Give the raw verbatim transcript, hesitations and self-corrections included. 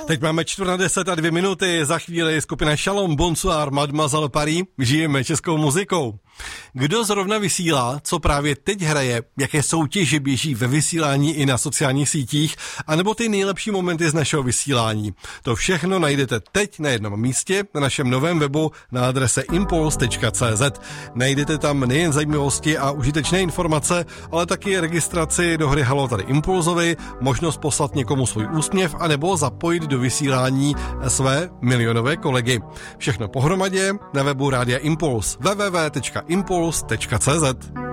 Teď máme čtvrt na deset a dvě minuty, za chvíli skupina Shalom, Bonsoir, Mademoiselle Paris, žijeme českou muzikou. Kdo zrovna vysílá, co právě teď hraje, jaké soutěže běží ve vysílání i na sociálních sítích, anebo ty nejlepší momenty z našeho vysílání. To všechno najdete teď na jednom místě na našem novém webu na adrese impuls tečka cé zet. Najdete tam nejen zajímavosti a užitečné informace, ale taky registraci do hry Halo tady Impulzovi, možnost poslat někomu svůj úsměv anebo zapojit do vysílání své milionové kolegy. Všechno pohromadě na webu Rádia Impuls w w w tečka impuls tečka cé zet.